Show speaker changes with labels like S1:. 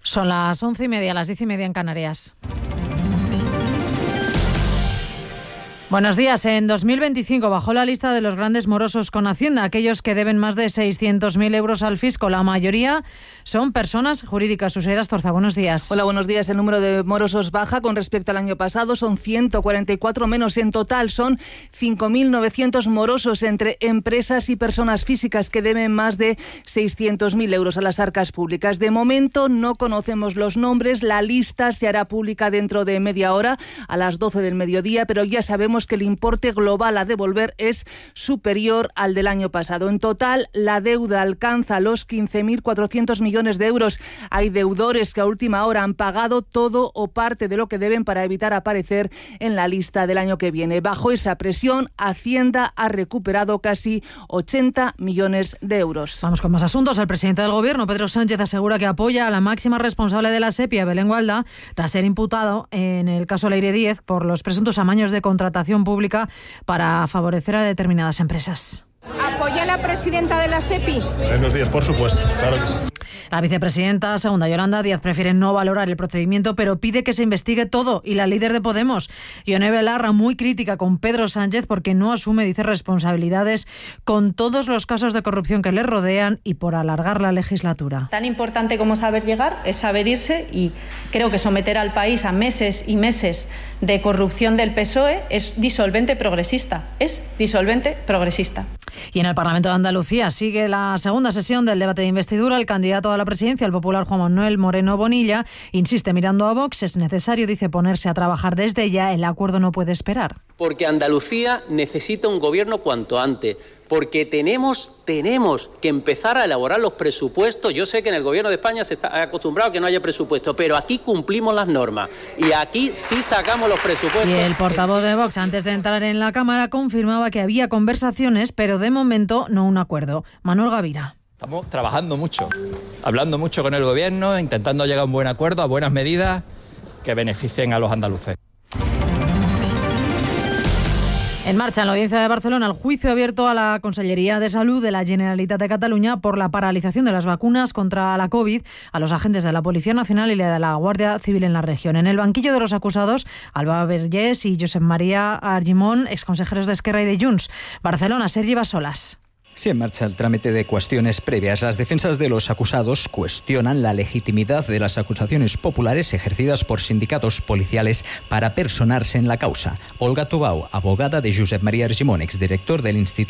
S1: Son las 11:30, las 10:30 en Canarias. Buenos días. En 2025 bajó la lista de los grandes morosos con Hacienda, aquellos que deben más de 600.000 euros al fisco. La mayoría son personas jurídicas. Usair Astorza, buenos días.
S2: Hola, buenos días. El número de morosos baja con respecto al año pasado. Son 144 menos. En total son 5.900 morosos entre empresas y personas físicas que deben más de 600.000 euros a las arcas públicas. De momento no conocemos los nombres. La lista se hará pública dentro de media hora, a las 12 del mediodía, pero ya sabemos que el importe global a devolver es superior al del año pasado. En total, la deuda alcanza los 15.400 millones de euros. Hay deudores que a última hora han pagado todo o parte de lo que deben para evitar aparecer en la lista del año que viene. Bajo esa presión, Hacienda ha recuperado casi 80 millones de euros.
S1: Vamos con más asuntos. El presidente del Gobierno, Pedro Sánchez, asegura que apoya a la máxima responsable de la SEPI, Belén Gualdá, tras ser imputado en el caso Leire Díez por los presuntos amaños de contratación pública para favorecer a determinadas empresas.
S3: ¿Apoya a la presidenta de la SEPI?
S4: Buenos días, por supuesto, claro que sí.
S1: La vicepresidenta segunda, Yolanda Díaz, prefiere no valorar el procedimiento, pero pide que se investigue todo. Y la líder de Podemos, Ione Belarra, muy crítica con Pedro Sánchez porque no asume, dice, responsabilidades con todos los casos de corrupción que le rodean y por alargar la legislatura.
S5: Tan importante como saber llegar es saber irse, y creo que someter al país a meses y meses de corrupción del PSOE es disolvente progresista.
S1: Y en el Parlamento de Andalucía sigue la segunda sesión del debate de investidura. El candidato a la presidencia, el popular Juan Manuel Moreno Bonilla, insiste mirando a Vox. Es necesario, dice, ponerse a trabajar desde ya. El acuerdo no puede esperar.
S6: Porque Andalucía necesita un gobierno cuanto antes. Porque tenemos que empezar a elaborar los presupuestos. Yo sé que en el gobierno de España se está acostumbrado a que no haya presupuesto, pero aquí cumplimos las normas y aquí sí sacamos los presupuestos.
S1: Y el portavoz de Vox, antes de entrar en la Cámara, confirmaba que había conversaciones, pero de momento no un acuerdo. Manuel Gavira.
S7: Estamos trabajando mucho, hablando mucho con el gobierno, intentando llegar a un buen acuerdo, a buenas medidas que beneficien a los andaluces.
S1: En marcha en la Audiencia de Barcelona el juicio abierto a la Consellería de Salud de la Generalitat de Cataluña por la paralización de las vacunas contra la COVID a los agentes de la Policía Nacional y de la Guardia Civil en la región. En el banquillo de los acusados, Alba Vergés y Josep María Argimon, exconsejeros de Esquerra y de Junts. Barcelona, Sergi Bassolas.
S8: Sí, en marcha el trámite de cuestiones previas. Las defensas de los acusados cuestionan la legitimidad de las acusaciones populares ejercidas por sindicatos policiales para personarse en la causa. Olga Tobau, abogada de Josep María Argimon, exdirector del Instituto